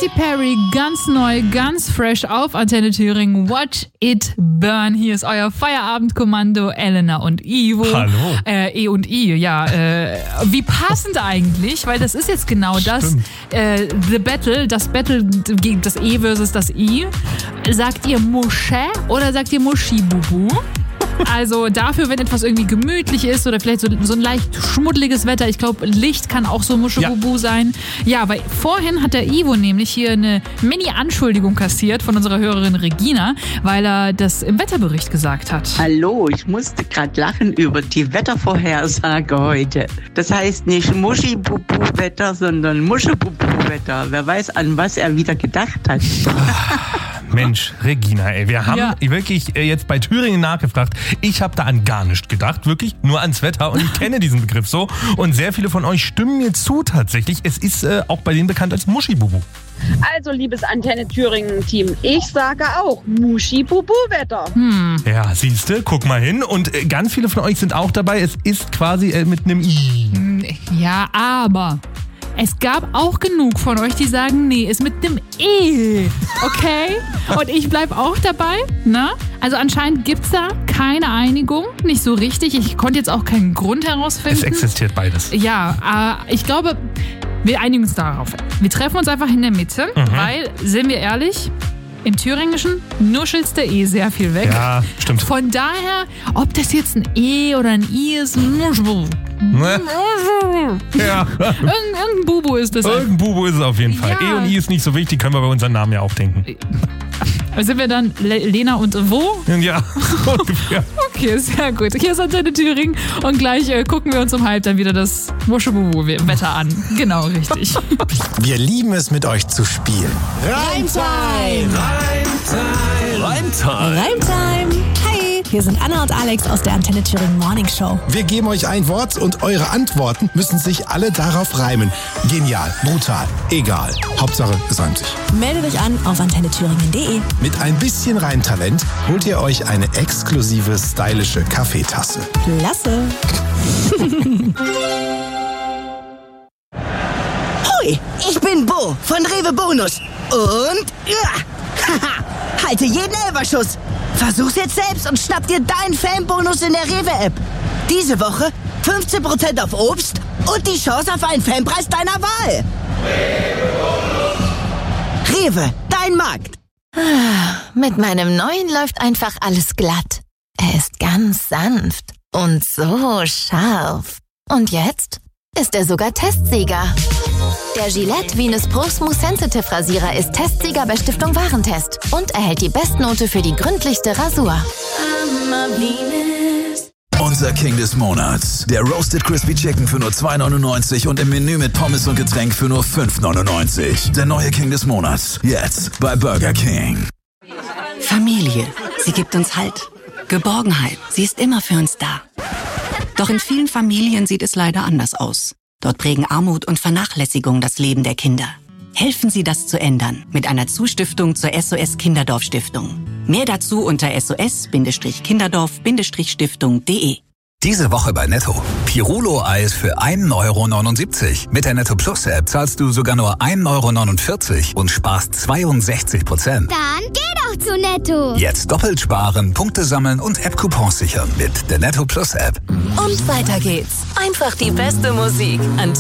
Katy Perry, ganz neu, ganz fresh auf Antenne Thüringen. Watch it burn. Hier ist euer Feierabendkommando, Elena und Ivo. Hallo. E und I, ja. Wie passend eigentlich, weil das ist jetzt genau das. The Battle, das E versus das I. Sagt ihr Mosche oder sagt ihr Moschibubu? Also dafür, wenn etwas irgendwie gemütlich ist oder vielleicht so ein leicht schmuddeliges Wetter. Ich glaube, Licht kann auch so Muschebubu sein. Ja, weil vorhin hat der Ivo nämlich hier eine Mini-Anschuldigung kassiert von unserer Hörerin Regina, weil er das im Wetterbericht gesagt hat. Hallo, ich musste gerade lachen über die Wettervorhersage heute. Das heißt nicht Muschibubu-Wetter, sondern Muschebubu-Wetter. Wer weiß, an was er wieder gedacht hat. Mensch, Regina, ey, wir haben wirklich jetzt bei Thüringen nachgefragt. Ich habe da an gar nichts gedacht, wirklich nur ans Wetter, und ich kenne diesen Begriff so. Und sehr viele von euch stimmen mir zu tatsächlich. Es ist auch bei denen bekannt als Muschibubu. Also, liebes Antenne Thüringen-Team, ich sage auch Muschibubu-Wetter. Ja, siehste, guck mal hin. Und ganz viele von euch sind auch dabei. Es ist quasi mit einem I. Ja, aber es gab auch genug von euch, die sagen, nee, ist mit dem E. Okay? Und ich bleib auch dabei, ne? Also anscheinend gibt's da keine Einigung, nicht so richtig. Ich konnte jetzt auch keinen Grund herausfinden. Es existiert beides. Ja, ich glaube, wir einigen uns darauf. Wir treffen uns einfach in der Mitte, weil, sind wir ehrlich, im Thüringischen nuschelst der E sehr viel weg. Ja, stimmt. Von daher, ob das jetzt ein E oder ein I ist, Ja. Irgendein Bubu ist das. Irgendein Bubu ist es auf jeden Fall. Ja. E und I ist nicht so wichtig, können wir bei unseren Namen ja auch denken. Sind wir dann Lena und wo? Ja, ungefähr. Okay, sehr gut. Hier ist Antenne Thüringen und gleich gucken wir uns um halb dann wieder das Muschibubu-Wetter an. Genau, richtig. Wir lieben es, mit euch zu spielen. Reimtime! Reimtime! Hi, hier sind Anna und Alex aus der Antenne Thüringen Morning Show. Wir geben euch ein Wort und eure Antworten müssen sich alle darauf reimen. Genial, brutal, egal. Hauptsache, es reimt sich. Meldet euch an auf antennethüringen.de. Mit ein bisschen Reimtalent holt ihr euch eine exklusive, stylische Kaffeetasse. Klasse! Hoi, ich bin Bo von Rewe Bonus. Und halte jeden Elferschuss. Versuch's jetzt selbst und schnapp dir deinen Fanbonus in der Rewe-App. Diese Woche 15% auf Obst und die Chance auf einen Fanpreis deiner Wahl. Rewe, dein Markt. Mit meinem neuen läuft einfach alles glatt. Er ist ganz sanft und so scharf. Und jetzt ist er sogar Testsieger. Der Gillette Venus Pro Smooth Sensitive Rasierer ist Testsieger bei Stiftung Warentest und erhält die Bestnote für die gründlichste Rasur. Unser King des Monats. Der Roasted Crispy Chicken für nur 2,99 und im Menü mit Pommes und Getränk für nur 5,99. Der neue King des Monats. Jetzt bei Burger King. Familie. Sie gibt uns Halt. Geborgenheit. Sie ist immer für uns da. Doch in vielen Familien sieht es leider anders aus. Dort prägen Armut und Vernachlässigung das Leben der Kinder. Helfen Sie, das zu ändern mit einer Zustiftung zur SOS Kinderdorf Stiftung. Mehr dazu unter sos-kinderdorf-stiftung.de. Diese Woche bei Netto. Pirulo-Eis für 1,79 €. Mit der Netto Plus App zahlst du sogar nur 1,49 € und sparst 62%. Dann geh doch zu Netto. Jetzt doppelt sparen, Punkte sammeln und App-Coupons sichern mit der Netto Plus App. Und weiter geht's. Einfach die beste Musik. Antenne